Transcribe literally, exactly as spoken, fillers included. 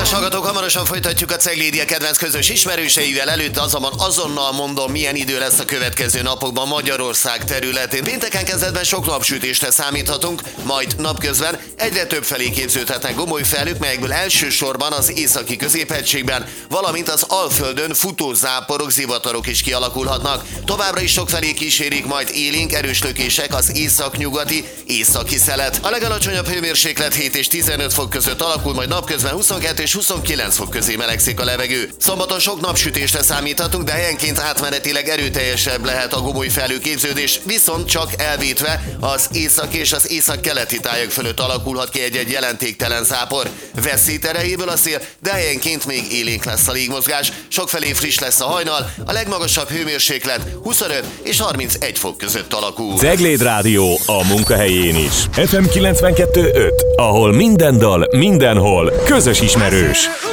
Kedves hallgatók, hamarosan folytatjuk a Ceglédia kedvenc közös ismerőseivel. Előtte azonban azonnal mondom, milyen idő lesz a következő napokban Magyarország területén. Pénteken kezdetben sok napsütésre számíthatunk, majd napközben egyre több felé képződhetnek gomoly felhők, melyekből elsősorban az északi középhegységben, valamint az Alföldön futó záporok, zivatarok is kialakulhatnak. Továbbra is sok felé kísérik majd élénk erős lökések az északnyugati, északi szelet. A legalacsonyabb hőmérséklet hét és tizenöt fok között alakul, majd napközben huszonkettő és huszonkilenc fok közé melegszik a levegő. Szombaton sok napsütésre számíthatunk, de helyenként átmenetileg erőteljesebb lehet a gomoly felhőképződés, viszont csak elvétve az észak és az észak-keleti tájak fölött alakulhat ki egy-egy jelentéktelen zápor. Veszít erejéből a szél, de helyenként még élénk lesz a légmozgás. Sokfelé friss lesz a hajnal, a legmagasabb hőmérséklet huszonöt és harmincegy fok között alakul. Cegléd Rádió a munkahelyén is. ef em kilencvenkettő öt, ahol minden dal, mindenhol közös ismerős.